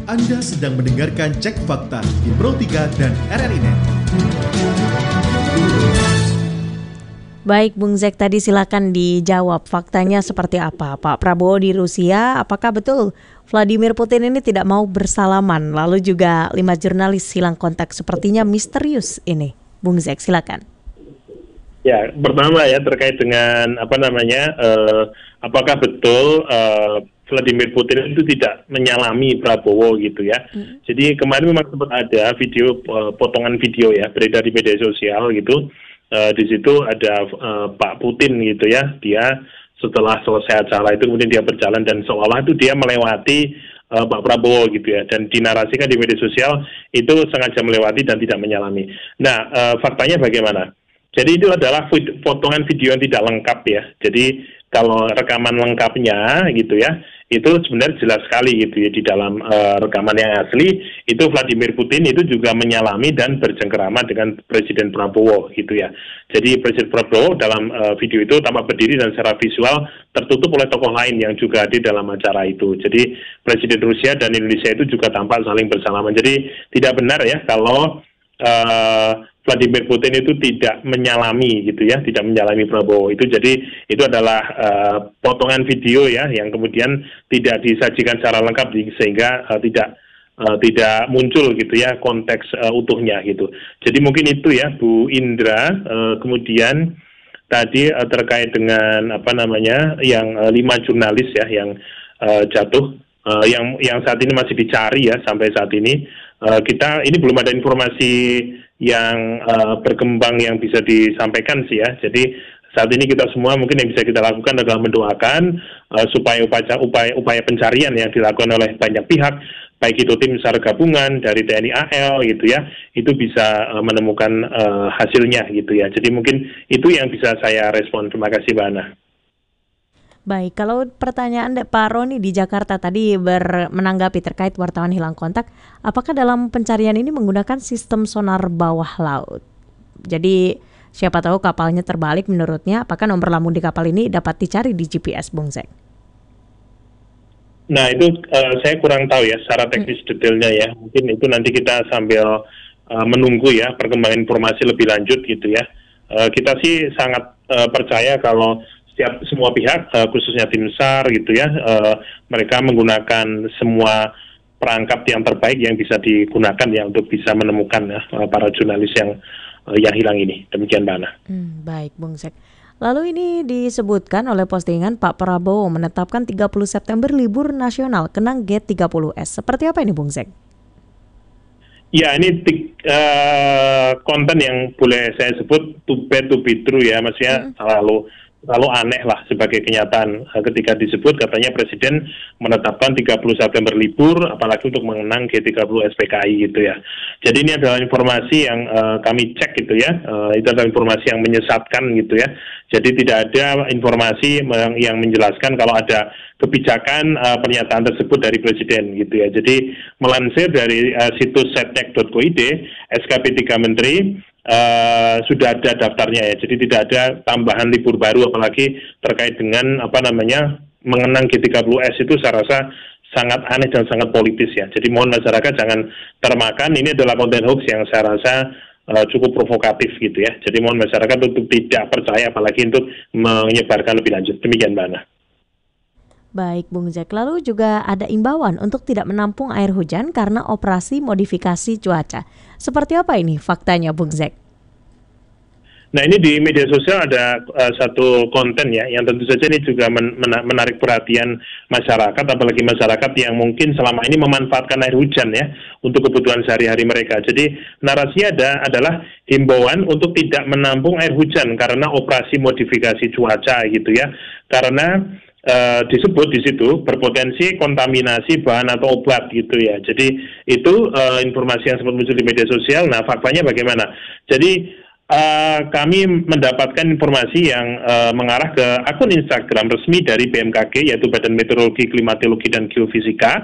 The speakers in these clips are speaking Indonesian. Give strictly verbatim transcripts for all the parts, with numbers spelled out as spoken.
Anda sedang mendengarkan Cek Fakta di Pro tiga dan R R I Net. Baik, Bung Zek, tadi silakan dijawab faktanya seperti apa. Pak Prabowo di Rusia, apakah betul Vladimir Putin ini tidak mau bersalaman? Lalu juga lima jurnalis hilang kontak, sepertinya misterius ini. Bung Zek, silakan. Ya, pertama ya terkait dengan apa namanya, uh, apakah betul uh, Vladimir Putin itu tidak menyalami Prabowo gitu ya. Hmm. Jadi kemarin memang sempat ada video, uh, potongan video ya beredar di media sosial gitu. Uh, di situ ada uh, Pak Putin gitu ya, dia setelah selesai acara itu kemudian dia berjalan dan seolah itu dia melewati uh, Pak Prabowo gitu ya, dan dinarasikan di media sosial itu sengaja melewati dan tidak menyalami. Nah, uh, faktanya bagaimana? Jadi itu adalah vid- potongan video yang tidak lengkap ya. Jadi kalau rekaman lengkapnya gitu ya, itu sebenarnya jelas sekali gitu ya di dalam uh, rekaman yang asli itu Vladimir Putin itu juga menyalami dan bercengkerama dengan Presiden Prabowo gitu ya. Jadi Presiden Prabowo dalam uh, video itu tampak berdiri dan secara visual tertutup oleh tokoh lain yang juga hadir dalam acara itu. Jadi Presiden Rusia dan Indonesia itu juga tampak saling bersalaman. Jadi tidak benar ya kalau uh, Vladimir Putin itu tidak menyalami gitu ya, tidak menyalami Prabowo itu. Jadi itu adalah uh, potongan video ya yang kemudian tidak disajikan secara lengkap sehingga uh, tidak uh, tidak muncul gitu ya konteks uh, utuhnya gitu. Jadi mungkin itu ya Bu Indra. Uh, kemudian tadi uh, terkait dengan apa namanya yang uh, lima jurnalis ya yang uh, jatuh, uh, yang yang saat ini masih dicari ya sampai saat ini. Uh, kita ini belum ada informasi yang uh, berkembang yang bisa disampaikan sih ya. Jadi saat ini kita semua mungkin yang bisa kita lakukan adalah mendoakan uh, supaya upaya, upaya upaya pencarian yang dilakukan oleh banyak pihak, baik itu tim SAR gabungan dari T N I A L gitu ya, itu bisa uh, menemukan uh, hasilnya gitu ya. Jadi mungkin itu yang bisa saya respon. Terima kasih Mbak Ana. Baik, kalau pertanyaan Pak Roni di Jakarta tadi ber, menanggapi terkait wartawan hilang kontak, apakah dalam pencarian ini menggunakan sistem sonar bawah laut? Jadi siapa tahu kapalnya terbalik menurutnya, apakah nomor lambung di kapal ini dapat dicari di G P S, Bung Zek? Nah itu uh, saya kurang tahu ya secara teknis hmm. detailnya ya. Mungkin itu nanti kita sambil uh, menunggu ya perkembangan informasi lebih lanjut gitu ya. Uh, kita sih sangat uh, percaya kalau setiap semua pihak, uh, khususnya tim SAR gitu ya, uh, mereka menggunakan semua perangkat yang terbaik yang bisa digunakan ya untuk bisa menemukan ya, uh, para jurnalis yang uh, yang hilang ini. Demikian Mbak Ana. Hmm, baik Bung Zek. Lalu ini disebutkan oleh postingan Pak Prabowo menetapkan tiga puluh September libur nasional kenang G tiga puluh S. Seperti apa ini Bung Zek? Ya ini uh, konten yang boleh saya sebut too bad to be true ya, maksudnya hmm. selalu Lalu aneh lah sebagai kenyataan ketika disebut katanya Presiden menetapkan tiga puluh September libur, apalagi untuk mengenang G tiga puluh S P K I gitu ya. Jadi ini adalah informasi yang uh, kami cek gitu ya, uh, itu adalah informasi yang menyesatkan gitu ya. Jadi tidak ada informasi yang menjelaskan kalau ada kebijakan uh, pernyataan tersebut dari Presiden gitu ya. Jadi melansir dari uh, situs setnek dot go titik id, S K P tiga Menteri Uh, sudah ada daftarnya ya, jadi tidak ada tambahan libur baru, apalagi terkait dengan apa namanya mengenang G tiga puluh S itu saya rasa sangat aneh dan sangat politis ya. Jadi mohon masyarakat jangan termakan, ini adalah konten hoax yang saya rasa uh, cukup provokatif gitu ya. Jadi mohon masyarakat untuk tidak percaya, apalagi untuk menyebarkan lebih lanjut. Demikian Mbak Ana. Baik Bung Zek, lalu juga ada imbauan untuk tidak menampung air hujan karena operasi modifikasi cuaca. Seperti apa ini faktanya Bung Zek? Nah ini di media sosial ada uh, satu konten ya, yang tentu saja ini juga men- menarik perhatian masyarakat, apalagi masyarakat yang mungkin selama ini memanfaatkan air hujan ya untuk kebutuhan sehari-hari mereka. Jadi narasinya ada adalah himbauan untuk tidak menampung air hujan karena operasi modifikasi cuaca gitu ya, karena Uh, disebut di situ berpotensi kontaminasi bahan atau obat gitu ya. Jadi itu uh, informasi yang sempat muncul di media sosial. Nah faktanya bagaimana? Jadi uh, kami mendapatkan informasi yang uh, mengarah ke akun Instagram resmi dari B M K G yaitu Badan Meteorologi, Klimatologi dan Geofisika.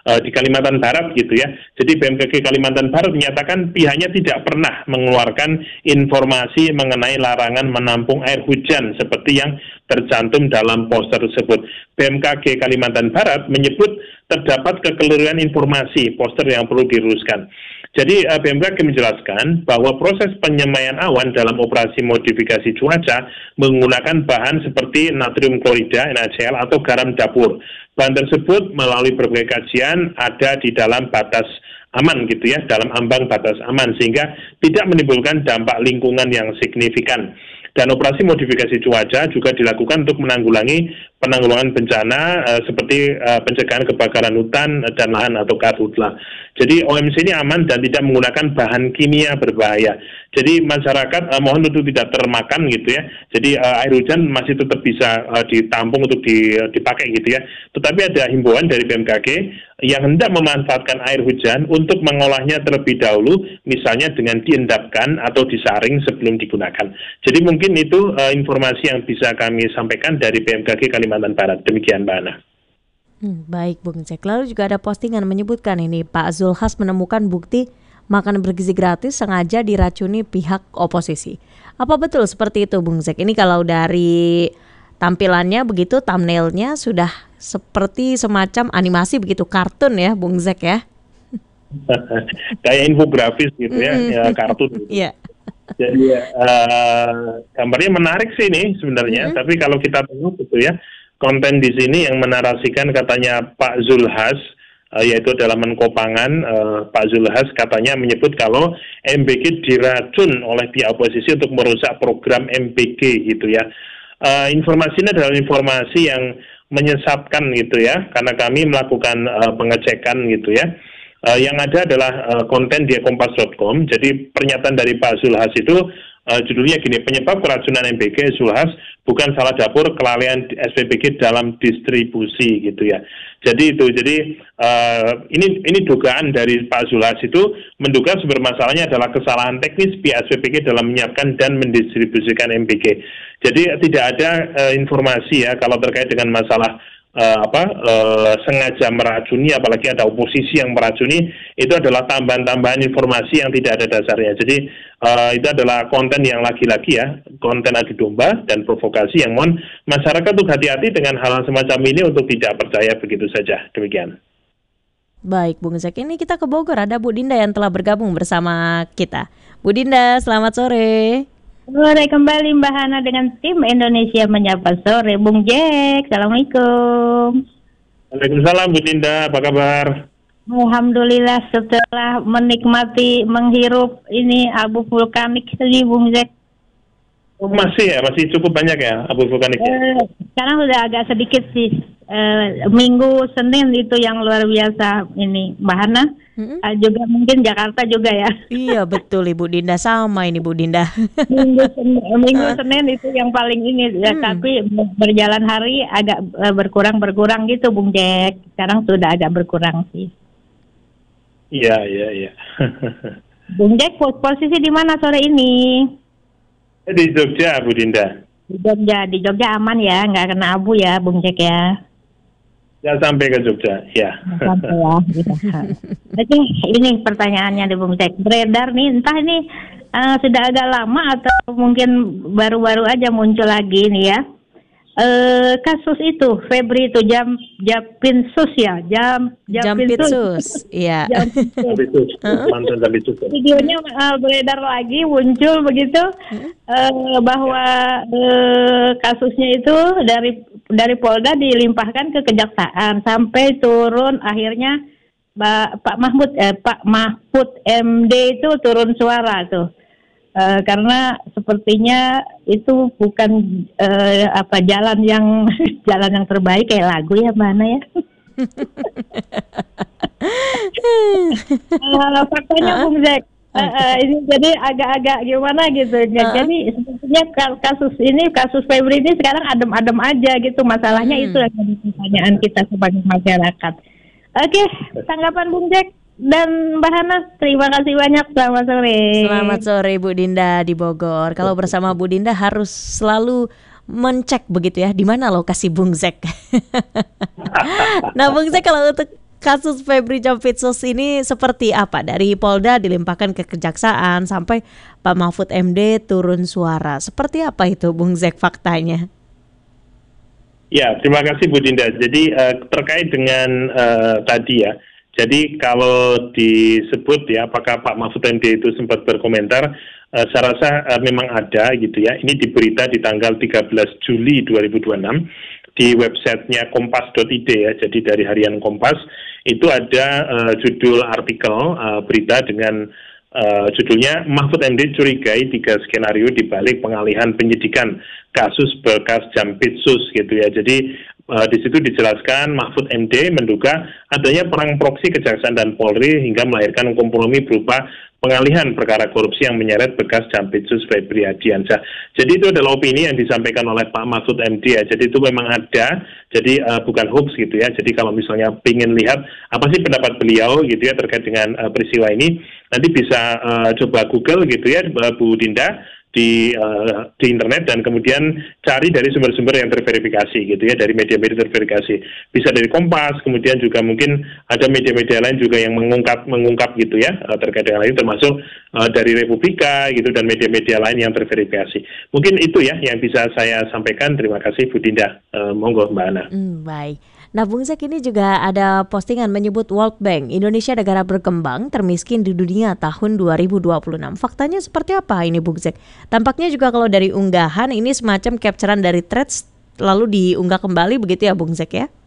uh, di Kalimantan Barat gitu ya. Jadi B M K G Kalimantan Barat menyatakan pihaknya tidak pernah mengeluarkan informasi mengenai larangan menampung air hujan seperti yang tercantum dalam poster tersebut. B M K G Kalimantan Barat menyebut terdapat kekeliruan informasi poster yang perlu diluruskan. Jadi B M K G menjelaskan bahwa proses penyemaian awan dalam operasi modifikasi cuaca menggunakan bahan seperti natrium klorida N A C L atau garam dapur. Bahan tersebut melalui berbagai kajian ada di dalam batas aman gitu ya, dalam ambang batas aman sehingga tidak menimbulkan dampak lingkungan yang signifikan. Dan operasi modifikasi cuaca juga dilakukan untuk menanggulangi penanggulangan bencana uh, seperti uh, pencegahan kebakaran hutan dan lahan atau karhutla. Jadi O M C ini aman dan tidak menggunakan bahan kimia berbahaya. Jadi masyarakat uh, mohon untuk tidak termakan gitu ya. Jadi uh, air hujan masih tetap bisa uh, ditampung untuk di, uh, dipakai gitu ya. Tetapi ada himbauan dari B M K G yang hendak memanfaatkan air hujan untuk mengolahnya terlebih dahulu, misalnya dengan diendapkan atau disaring sebelum digunakan. Jadi mungkin itu uh, informasi yang bisa kami sampaikan dari B M K G Kalimantan Barat. Demikian Mbak Ana. Hmm, baik Bung Jack. Lalu juga ada postingan menyebutkan ini Pak Zulhas menemukan bukti makanan bergizi gratis sengaja diracuni pihak oposisi. Apa betul seperti itu Bung Jack? Ini kalau dari tampilannya begitu, thumbnailnya sudah seperti semacam animasi begitu, kartun ya Bung Jack ya? Kayak infografis gitu ya, ya kartun gitu. Yeah. Jadi uh, gambarnya menarik sih ini sebenarnya, mm-hmm. tapi kalau kita tengok gitu ya, konten di sini yang menarasikan katanya Pak Zulhas, uh, yaitu adalah Menko Pangan, uh, Pak Zulhas katanya menyebut kalau M B G diracun oleh pihak oposisi untuk merusak program M B G gitu ya. Uh, informasi ini adalah informasi yang menyesatkan gitu ya, karena kami melakukan uh, pengecekan gitu ya. Uh, yang ada adalah uh, konten di kompas dot com. Jadi pernyataan dari Pak Zulhas itu uh, judulnya gini, penyebab keracunan M B G Zulhas bukan salah dapur, kelalaian S P B G dalam distribusi gitu ya. Jadi itu, jadi uh, ini ini dugaan dari Pak Zulhas itu menduga sumber masalahnya adalah kesalahan teknis pihak S P B G dalam menyiapkan dan mendistribusikan M B G. Jadi tidak ada uh, informasi ya kalau terkait dengan masalah Uh, apa uh, sengaja meracuni, apalagi ada oposisi yang meracuni, itu adalah tambahan-tambahan informasi yang tidak ada dasarnya. Jadi uh, itu adalah konten yang lagi-lagi ya, konten adu domba dan provokasi yang mohon masyarakat untuk hati-hati dengan hal-hal semacam ini untuk tidak percaya begitu saja. Demikian. Baik Bung Zek, ini kita ke Bogor, ada Bu Dinda yang telah bergabung bersama kita. Bu Dinda, selamat sore. Sore kembali Mbak Hana dengan tim Indonesia Menyapa Sore. Bung Jack, Assalamualaikum. Waalaikumsalam Bu Dinda, apa kabar? Alhamdulillah, setelah menikmati menghirup ini abu vulkanik tadi Bung Jack. Oh, masih ya, masih cukup banyak ya abu vulkanik ya? Eh, sekarang sudah agak sedikit sih. Eh, Minggu Senin itu yang luar biasa ini Mbak Hana. Hmm? Uh, juga mungkin Jakarta juga ya. Iya betul Ibu Dinda, sama ini Bu Dinda. Minggu Senin, Minggu Senin itu yang paling ini ya, hmm. tapi berjalan hari agak uh, berkurang berkurang gitu Bung Jack. Sekarang sudah agak berkurang sih. Iya iya iya. Bung Jack, posisi di mana sore ini? Di Jogja Bu Dinda. Di Jogja, di Jogja aman ya, nggak kena abu ya Bung Jack ya. Ya sampai ke Jogja, ya. Sampai ya. Gitu. Oke, ini pertanyaannya di Bung Jack. Beredar nih, entah ini uh, sudah agak lama atau mungkin baru-baru aja muncul lagi nih ya. Uh, kasus itu, Febri itu jam Jampinsus ya, jam Jampinsus, iya. Jampinsus, mantan Jampinsus. Videonya uh, beredar lagi, muncul begitu uh, bahwa uh, kasusnya itu dari dari Polda dilimpahkan ke Kejaksaan sampai turun akhirnya ba, Pak Mahfud eh, Pak Mahfud M D itu turun suara tuh. Uh, karena sepertinya itu bukan uh, apa jalan yang jalan yang terbaik kayak lagu ya mana ya. uh, faktanya Bung Jack, uh, uh, ini jadi agak-agak gimana gitu. Uh. Jadi sepertinya kasus ini kasus Febri ini sekarang adem-adem aja gitu. Masalahnya hmm. itu yang jadi pertanyaan kita sebagai masyarakat. Oke, okay, tanggapan Bung Jack dan Mbak Hana, terima kasih banyak. Selamat sore. Selamat sore Bu Dinda di Bogor. Kalau bersama Bu Dinda harus selalu mencek begitu ya, di mana lokasi Bung Zek. Nah Bung Zek, kalau untuk kasus Febri Jampitsus ini seperti apa? Dari Polda dilimpahkan ke Kejaksaan sampai Pak Mahfud M D turun suara. Seperti apa itu Bung Zek faktanya? Ya, terima kasih Bu Dinda. Jadi uh, terkait dengan uh, tadi ya, jadi kalau disebut ya apakah Pak Mahfud M D itu sempat berkomentar, uh, saya rasa uh, memang ada gitu ya. Ini di berita di tanggal tiga belas Juli dua ribu dua puluh enam di websitenya kompas dot i d ya, jadi dari harian Kompas, itu ada uh, judul artikel uh, berita dengan uh, judulnya Mahfud M D curigai tiga skenario di balik pengalihan penyidikan kasus bekas Jampitsus gitu ya. Jadi uh, di situ dijelaskan Mahfud M D menduga adanya perang proksi Kejaksaan dan Polri hingga melahirkan kompromi berupa pengalihan perkara korupsi yang menyeret bekas Jampitsus Febri Ardiansyah. Jadi itu adalah opini yang disampaikan oleh Pak Mahfud M D ya. Jadi itu memang ada, jadi uh, bukan hoax gitu ya. Jadi kalau misalnya ingin lihat apa sih pendapat beliau gitu ya terkait dengan uh, peristiwa ini, nanti bisa uh, coba Google gitu ya Bu Dinda di uh, di internet dan kemudian cari dari sumber-sumber yang terverifikasi gitu ya, dari media-media terverifikasi. Bisa dari Kompas, kemudian juga mungkin ada media-media lain juga yang mengungkap mengungkap gitu ya uh, terkait dengan ini, termasuk uh, dari Republika gitu dan media-media lain yang terverifikasi. Mungkin itu ya yang bisa saya sampaikan. Terima kasih Bu Dinda. Uh, monggo Mbak Ana. Hmm, baik. Nah, Bung Zek, ini juga ada postingan menyebut World Bank, Indonesia negara berkembang termiskin di dunia tahun dua ribu dua puluh enam. Faktanya seperti apa ini Bung Zek? Tampaknya juga kalau dari unggahan ini semacam capturean dari threads lalu diunggah kembali begitu ya Bung Zek ya?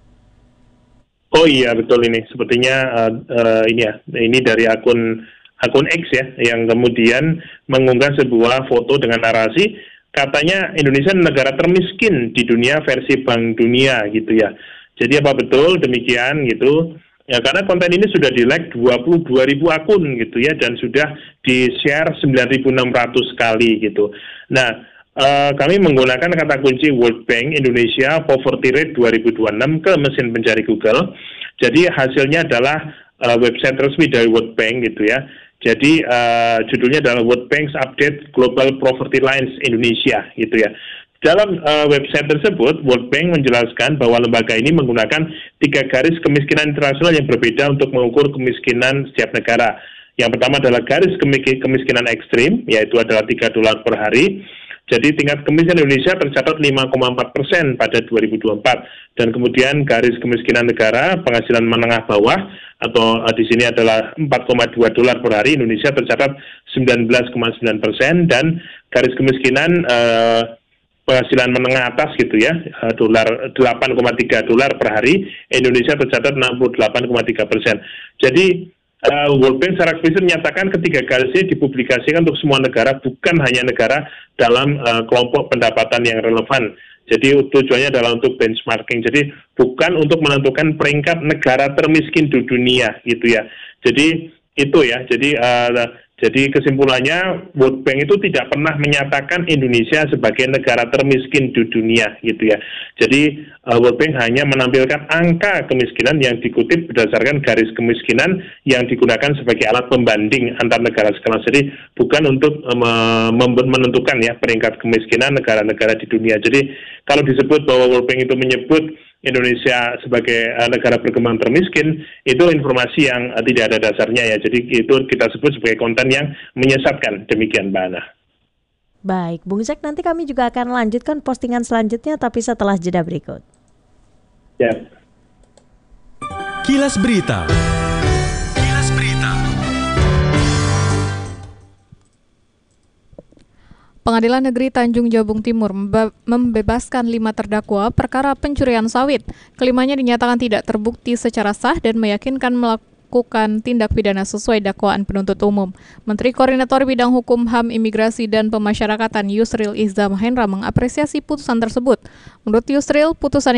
Oh iya betul ini. Sepertinya uh, uh, ini ya, ini dari akun akun X ya yang kemudian mengunggah sebuah foto dengan narasi katanya Indonesia negara termiskin di dunia versi Bank Dunia gitu ya. Jadi apa betul demikian gitu? Ya karena konten ini sudah di-like dua puluh dua ribu akun gitu ya dan sudah di-share sembilan ribu enam ratus kali gitu. Nah, uh, kami menggunakan kata kunci World Bank Indonesia Poverty Rate dua ribu dua puluh enam ke mesin pencari Google. Jadi hasilnya adalah uh, website resmi dari World Bank gitu ya. Jadi uh, judulnya adalah World Bank's Update Global Poverty Lines Indonesia gitu ya. Dalam uh, website tersebut, World Bank menjelaskan bahwa lembaga ini menggunakan tiga garis kemiskinan internasional yang berbeda untuk mengukur kemiskinan setiap negara. Yang pertama adalah garis kemiskinan ekstrim, yaitu adalah tiga dolar per hari. Jadi tingkat kemiskinan Indonesia tercatat lima koma empat persen pada dua ribu dua puluh empat. Dan kemudian garis kemiskinan negara, penghasilan menengah bawah, atau uh, di sini adalah empat koma dua dolar per hari, Indonesia tercatat sembilan belas koma sembilan persen. Dan garis kemiskinan uh, penghasilan menengah atas gitu ya, dolar delapan koma tiga dolar per hari, Indonesia tercatat enam puluh delapan koma tiga persen. Jadi uh, World Bank secara eksplisit menyatakan ketiga garis ini dipublikasikan untuk semua negara, bukan hanya negara dalam uh, kelompok pendapatan yang relevan. Jadi tujuannya adalah untuk benchmarking. Jadi bukan untuk menentukan peringkat negara termiskin di dunia gitu ya. Jadi itu ya. Jadi uh, Jadi kesimpulannya World Bank itu tidak pernah menyatakan Indonesia sebagai negara termiskin di dunia gitu ya. Jadi uh, World Bank hanya menampilkan angka kemiskinan yang dikutip berdasarkan garis kemiskinan yang digunakan sebagai alat pembanding antar negara sekelas. Jadi bukan untuk uh, menentukan ya peringkat kemiskinan negara-negara di dunia. Jadi kalau disebut bahwa World Bank itu menyebut Indonesia sebagai uh, negara berkembang termiskin, itu informasi yang uh, tidak ada dasarnya ya. Jadi itu kita sebut sebagai konten yang menyesatkan. Demikian Mbak Ana. Baik, Bung Zek, nanti kami juga akan lanjutkan postingan selanjutnya tapi setelah jeda berikut. Ya. Kilas Berita. Kilas Berita. Pengadilan Negeri Tanjung Jabung Timur membebaskan lima terdakwa perkara pencurian sawit. Kelimanya dinyatakan tidak terbukti secara sah dan meyakinkan melakukan tindak pidana sesuai dakwaan penuntut umum. Menteri Koordinator Bidang Hukum, H A M, Imigrasi, dan Pemasyarakatan Yusril Iza Mahendra mengapresiasi putusan tersebut. Menurut Yusril, putusan